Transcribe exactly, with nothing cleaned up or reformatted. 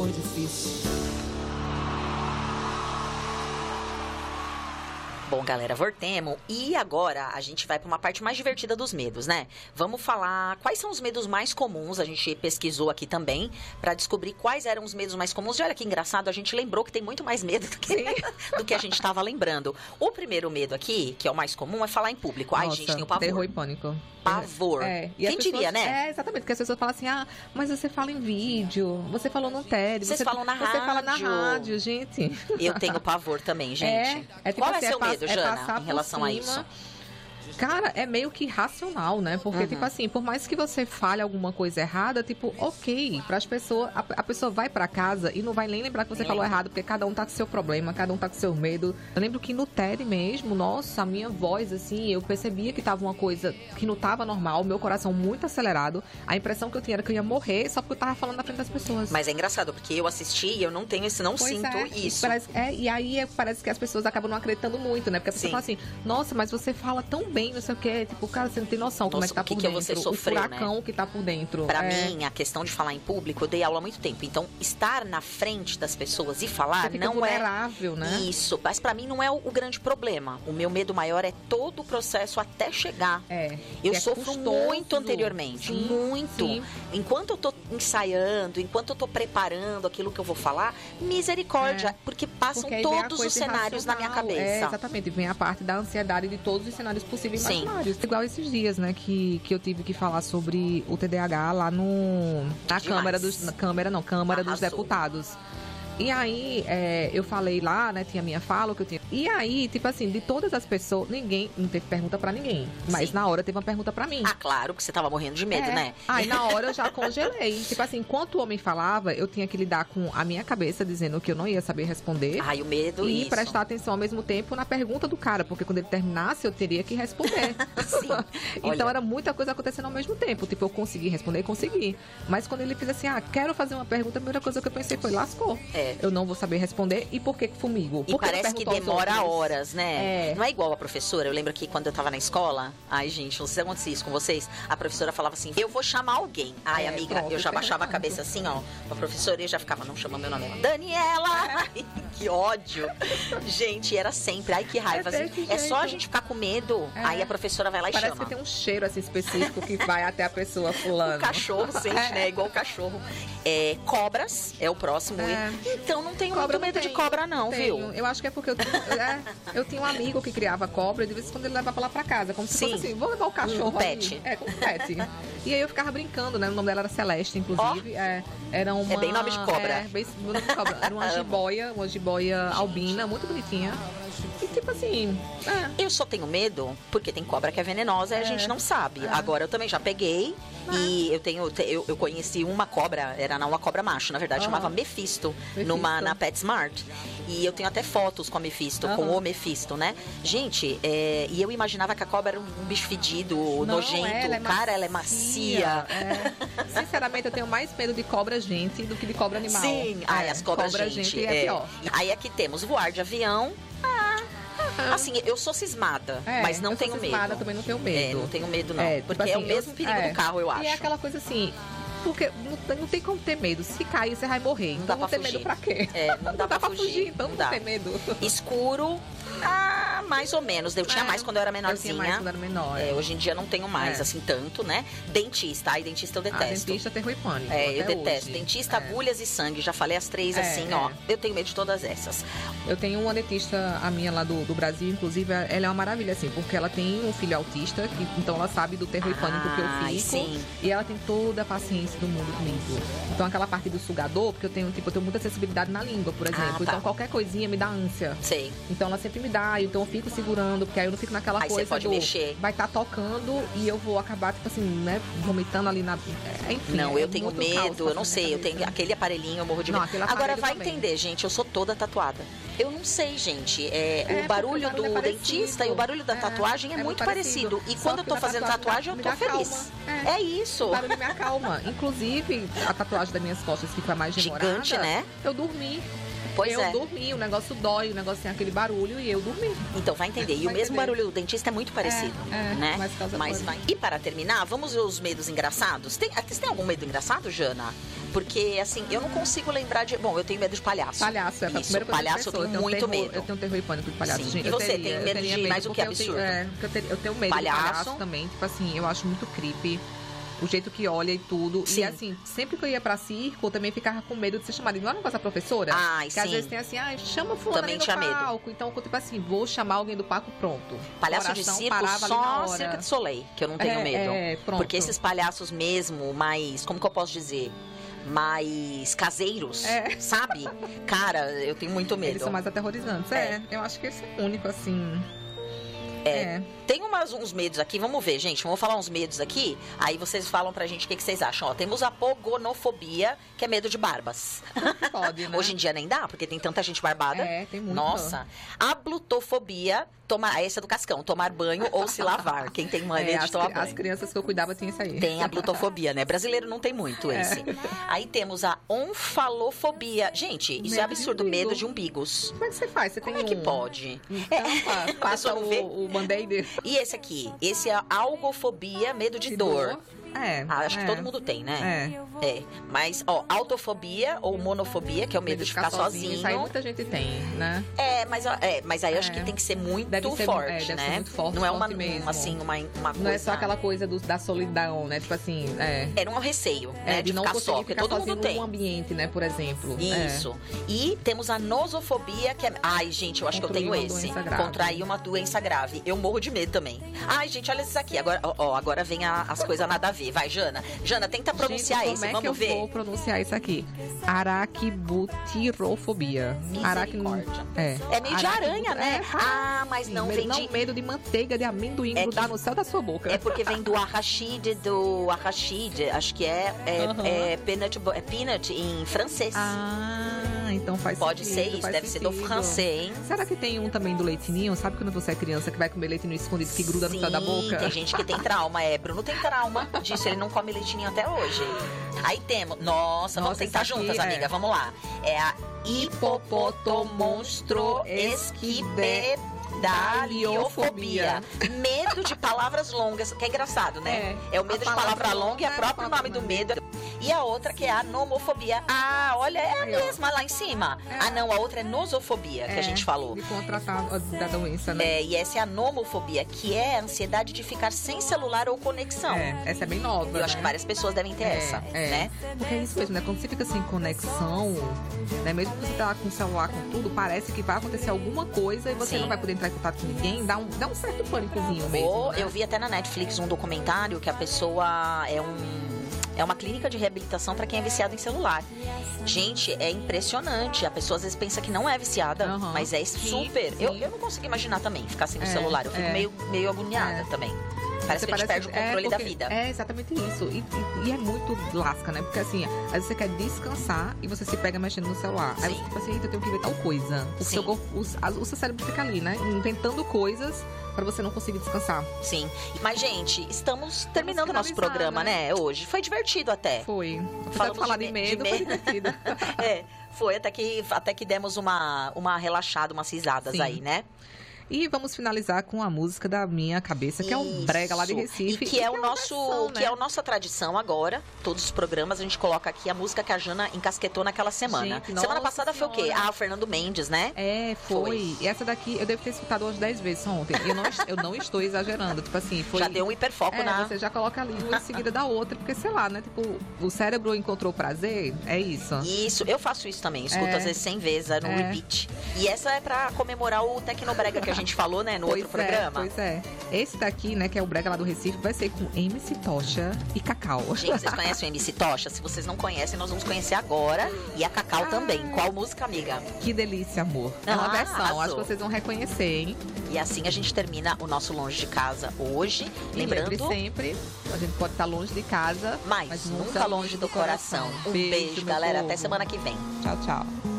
foi difícil. Bom, galera, voltemos. E agora a gente vai para uma parte mais divertida dos medos, né? Vamos falar quais são os medos mais comuns. A gente pesquisou aqui também para descobrir quais eram os medos mais comuns. E olha que engraçado, a gente lembrou que tem muito mais medo do que, do que a gente estava lembrando. O primeiro medo aqui, que é o mais comum, é falar em público. Ai, Nossa, gente, tem o pavor. Terror e pânico. Pavor. É, e Quem pessoas, diria, né? É, exatamente, porque as pessoas falam assim, ah, mas você fala em vídeo, você falou no T E D, Vocês você, falam na você rádio. fala na rádio, gente. Eu tenho pavor também, gente. É, é tipo Qual assim, é seu é medo, pass- é Jana, passar em relação por a cima. isso? Cara, é meio que racional, né? Porque, Uhum. tipo assim, por mais que você fale alguma coisa errada, tipo, ok, pras pessoas, a, a pessoa vai pra casa e não vai nem lembrar que você Nem falou lembra. errado, porque cada um tá com seu problema, cada um tá com seu medo. Eu lembro que no T E D mesmo, nossa, a minha voz, assim, eu percebia que tava uma coisa que não tava normal, o meu coração muito acelerado. A impressão que eu tinha era que eu ia morrer só porque eu tava falando na frente das pessoas. Mas é engraçado, porque eu assisti e eu não tenho esse, não Pois sinto é, isso. Parece, é, e aí é, parece que as pessoas acabam não acreditando muito, né? Porque a pessoa Sim. fala assim, nossa, mas você fala tão bem, não sei o quê. Tipo, cara, você não tem noção como Nossa, é que tá o que por que dentro. você sofreu, o furacão né? que tá por dentro. Pra é, mim, a questão de falar em público, eu dei aula há muito tempo. Então, estar na frente das pessoas e falar você fica não é vulnerável, né? isso. Mas pra mim não é o, o grande problema. O meu medo maior é todo o processo até chegar. É. Eu que é sofro custoso. muito anteriormente, Sim, muito. sim. Enquanto eu tô ensaiando, enquanto eu tô preparando aquilo que eu vou falar, misericórdia, É. porque passam Porque aí vem a todos coisa os cenários na minha irracional. cabeça. É, exatamente. Vem a parte da ansiedade de todos os cenários possíveis e Sim. imaginários. Igual esses dias, né, que, que eu tive que falar sobre o T D A H lá no, na Demais. Câmara dos... Na Câmara, não, Câmara dos Arrasou. Deputados. E aí, é, eu falei lá, né, tinha a minha fala, o que eu tinha. E aí, tipo assim, de todas as pessoas, ninguém, não teve pergunta pra ninguém. Mas Sim. na hora teve uma pergunta pra mim. Ah, claro, que você tava morrendo de medo, É. né? Aí na hora eu já congelei. Tipo assim, enquanto o homem falava, eu tinha que lidar com a minha cabeça dizendo que eu não ia saber responder. Ai, o medo E isso. prestar atenção ao mesmo tempo na pergunta do cara, porque quando ele terminasse eu teria que responder. Sim. Então Olha. era muita coisa acontecendo ao mesmo tempo. Tipo, eu consegui responder, consegui. Mas quando ele fez assim, ah, quero fazer uma pergunta, a primeira coisa que eu pensei foi, lascou. É. Eu não vou saber responder. E por que que comigo? E Por que parece não que perguntou aos demora outros? horas, né? É. Não é igual a professora. Eu lembro que quando eu tava na escola, ai, gente, não sei se acontecia isso com vocês, a professora falava assim, eu vou chamar alguém. Ai, É, amiga, pronto, eu já isso é baixava a verdade. cabeça assim, ó, pra professora e eu já ficava, não chamando meu nome. Ela, Daniela! Ai, que ódio. Gente, era sempre, ai, que raiva. É assim, desse é só a jeito. gente ficar com medo, É. aí a professora vai lá e Parece chama. que tem um cheiro assim específico que vai até a pessoa fulano. O cachorro sente, né? Igual o cachorro. É, cobras é o próximo. É. Então não tenho Cobra muito não medo de tenho, cobra, não, tenho. viu? Eu acho que é porque eu, é, eu tinha um amigo que criava cobra e de vez em quando ele levava lá pra casa. Como se Sim. fosse assim, vou levar o cachorro Um pet. ali. É, com pet. E aí eu ficava brincando, né? O nome dela era Celeste, inclusive. É, era uma, É bem nome de cobra. É, bem nome de cobra. Era uma Amo. jiboia, uma jiboia albina, muito bonitinha. E tipo assim, é. Eu só tenho medo porque tem cobra que é venenosa e a É. gente não sabe. É. Agora eu também já peguei e eu tenho eu, eu conheci uma cobra, era não uma cobra macho, na verdade, Aham. chamava Mephisto, Mephisto. numa na PetSmart. E eu tenho até fotos com a Mephisto, com Aham. o Mephisto, né? Gente, é, e eu imaginava que a cobra era um bicho fedido, Não, nojento. ela é Cara, ela é macia. É. Sinceramente, eu tenho mais medo de cobra gente do que de cobra animal. Sim, ai, É, as cobras cobra gente, é, é. pior. Aí aqui temos voar de avião. Assim, eu sou cismada, É, mas não eu sou tenho cismada, medo. também não tenho É, medo. não tenho medo, não. É, tipo porque assim, é o mesmo eu- perigo é. do carro, eu acho. E é aquela coisa assim, porque não tem, não tem como ter medo. Se cair, você vai morrer. Não Então dá não pra ter medo fugir. pra quê? É, não dá pra fugir, então não não, dá. tem medo. Escuro, ah, mais ou menos. Eu tinha É, mais quando eu era Eu menorzinha. tinha mais quando era menor. É, hoje em dia não tenho mais, É. assim, tanto, né? Dentista, ai, dentista eu A detesto. dentista terror e pânico. É, eu até detesto. hoje. Dentista, É. agulhas e sangue. Já falei as três É, assim, é. ó. Eu tenho medo de todas essas. Eu tenho uma dentista, a minha lá do, do Brasil, inclusive, ela é uma maravilha, assim, porque ela tem um filho autista, que, então ela sabe do terror e pânico que eu Ai, fico. sim. E ela tem toda a paciência do mundo comigo. Então aquela parte do sugador, porque eu tenho, tipo, eu tenho muita sensibilidade na língua, por exemplo. Ah, tá. Então qualquer coisinha me dá ânsia. Sei. Então ela sempre me dá, então eu fico segurando, porque aí eu não fico naquela Aí você coisa pode do... mexer. Vai estar tocando e eu vou acabar, tipo assim, né, vomitando ali na... é, Enfim, Não, é eu tenho muito caos medo, eu passando não na sei, eu cabeça. tenho aquele aparelhinho, eu morro de Não, medo. aquele Agora aparelho vai também. entender, gente, eu sou toda tatuada. Eu não sei, gente, é, É, porque o barulho o barulho do é parecido. dentista e o barulho da É, tatuagem é, é muito muito parecido. parecido. E Só quando eu que tô o da fazendo tatuagem tatuagem, eu me tô dá feliz. calma. É isso. O barulho me acalma. Inclusive, a tatuagem das minhas costas, que foi a mais demorada. Gigante, né? Eu dormi. Pois eu é. dormi, o negócio dói, o negócio tem aquele barulho e eu dormi. Então vai entender. E o Vai mesmo entender. barulho do dentista é muito parecido, é, né? mas causa Mas pânico. vai. E para terminar, vamos ver os medos engraçados. Tem, você tem algum medo engraçado, Jana? Porque, assim, eu não consigo lembrar de... Bom, eu tenho medo de palhaço. Palhaço, é a Isso, primeira coisa palhaço eu tenho, eu muito tenho terror, medo. Eu tenho terror e pânico de palhaço, Sim. gente. E você eu teria, tem medo eu teria de mais o que porque eu tenho- absurdo? é, porque eu, teria- eu tenho medo Palhaço. de palhaço também. Tipo assim, eu acho muito creepy. O jeito que olha e tudo. Sim. E assim, sempre que eu ia pra circo, eu também ficava com medo de ser chamada. E não era uma coisa da professora? Ai, que às sim. vezes tem assim, ah, chama fulano Também ali no tinha medo. palco. Então, tipo assim, vou chamar alguém do palco, pronto. Palhaço de Coração circo, parava ali na só hora. Cirque du Soleil, que eu não tenho É, medo. é, pronto. Porque esses palhaços mesmo, mais... Como que eu posso dizer? Mais caseiros, É. sabe? Cara, eu tenho muito medo. Eles são mais aterrorizantes. É, eu acho que esse é o único, assim. É. Tem umas, uns medos aqui, vamos ver, gente. Vamos falar uns medos aqui. Aí vocês falam pra gente o que, que vocês acham. Ó, temos a pogonofobia, que é medo de barbas. Pode, né? Hoje em dia nem dá, porque tem tanta gente barbada. É, tem muito. Nossa. A blutofobia, tomar, essa é do Cascão, tomar banho ou se lavar. Quem tem mania É, de as, tomar cri- banho. as crianças que eu cuidava tinham isso aí. Tem a blutofobia, né? Brasileiro não tem muito É. esse. Aí temos a onfalofobia. Gente, isso é Medo de absurdo, umbigo. medo de umbigos. Como é que você faz? Você Como tem é que um... pode? Tampa, passa pessoa não vê. o, o band-aid E esse aqui? Esse é a algofobia, medo de, de dor. É. Ah, acho é. que todo mundo tem, né? É. É. Mas, ó, autofobia ou monofobia, que é o medo de ficar sozinho. Isso aí muita gente tem, né? É, mas, ó, é, mas aí eu acho É. que tem que ser muito Deve ser- forte, é, deve né? ser muito forte, não é uma, forte mesmo. assim, uma, uma coisa... Não é só aquela coisa do- da solidão, né? Tipo assim, é. Era um receio, né? É, de, de não ficar conseguir só, porque ficar todo sozinho mundo tem. num ambiente, né? Por exemplo. Isso. E temos a nosofobia, que é... Ai, gente, eu acho que eu Contrair tenho uma esse. doença grave. Contrair uma doença grave. Eu morro de medo também. Ai, gente, olha isso aqui. Agora, ó, ó, agora vem a- as coisas nada a ver. Vai, Jana. Jana, tenta É. pronunciar Gente, esse. como é Vamos que eu ver. vou pronunciar isso aqui? Araquibutirofobia. Misericórdia. É. É meio de Araquibu- aranha, né? É, Ah, mas não medo, vem não de... medo de manteiga de amendoim É que- grudar no céu da sua boca. É porque vem do arachide, do arachide, acho que é, é, Aham. é, peanut, bu- é peanut em francês. Ah, então faz Pode sentido. ser isso, faz deve ser do sentido. francês, hein? Será que tem um também do leitinho? Sabe quando você é criança que vai comer leitinho escondido que gruda no céu da Sim, boca? tem gente que tem trauma, é. Bruno tem trauma disso, ele não come leitinho até hoje. Aí temos, nossa, vamos Nossa, tentar essa aqui juntas, é- amiga, vamos lá. É a hipopotomonstro-esquidaliofobia. Medo de palavras longas, que é engraçado, né? É, É, o medo a de palavra palavra longa e é longa, próprio a nome do medo. E a outra que é a nomofobia. Ah, olha, é a Aí, ó. mesma lá em cima. É. Ah, não, a outra é nosofobia, que a É, gente falou. De contratar a- da doença, né? É, e essa é a nomofobia, que é a ansiedade de ficar sem celular ou conexão. É, essa é bem nova. Eu acho né? que várias pessoas devem ter É, essa, é. né? Porque é isso mesmo, né? Quando você fica sem conexão, né? Mesmo que você tá com o celular com tudo, parece que vai acontecer alguma coisa e você Sim. não vai poder entrar em contato com ninguém, dá um, dá um certo pânicozinho mesmo. Ou né? eu vi até na Netflix um documentário que a pessoa é um é uma clínica de reabilitação para quem é viciado em celular. Gente, é impressionante. A pessoa às vezes pensa que não é viciada, Aham. mas é Sim, super. sim. Eu, eu não consigo imaginar também ficar sem o É, celular. Eu fico é. meio, meio agoniada É. também. Parece Você que a gente perde o controle é da porque- vida. É exatamente isso. E, e- e é muito lasca, né? Porque assim, às vezes você quer descansar e você se pega mexendo no celular. Aí Sim. você fica assim, eita, eu tenho que ver tal coisa. O Sim. seu, corpo, o, a- o seu cérebro fica ali, né? Inventando coisas pra você não conseguir descansar. Sim. Mas, gente, estamos terminando o nosso finalizar, programa, né? né? Hohoje. Foi divertido até. Foi. Apesar de Falamos falar de de, me- de medo, me- foi divertido. É, foi até que, até que demos uma, uma relaxada, umas risadas Sim. aí, né? E vamos finalizar com a música da minha cabeça, que é o Isso. Brega lá de Recife. E que é o uma nosso, versão, que né? é a nossa tradição agora. Todos os programas a gente coloca aqui a música que a Jana encasquetou naquela semana. Gente, semana nossa passada foi o quê? senhora. Ah, o Fernando Mendes, né? É, foi. Foi. E essa daqui eu devo ter escutado umas dez vezes ontem. E eu não, eu não estou exagerando. Tipo assim, foi. Já deu um hiperfoco É, na. você já coloca ali uma em seguida da outra, porque sei lá, né? Tipo, o cérebro encontrou prazer, é isso. Isso, eu faço isso também. Escuto É. às vezes cem vezes, no É. repeat. E essa é pra comemorar o Tecnobrega que a gente falou, né? No Pois outro é, programa. pois é. Esse daqui, né, que é o Brega lá do Recife, vai ser com M C Tocha e Cacau. Gente, vocês conhecem o M C Tocha? Se vocês não conhecem, nós vamos conhecer agora. E a Cacau Ah. também. Qual música, amiga? Que delícia, amor. É uma Ah, versão, arrasou. acho que vocês vão reconhecer, hein? E assim a gente termina o nosso Longe de Casa hoje. E Lembrando, lembre sempre, a gente pode estar longe de casa, mas, nunca longe do coração. Um beijo, meu galera. povo. Até semana que vem. Tchau, tchau.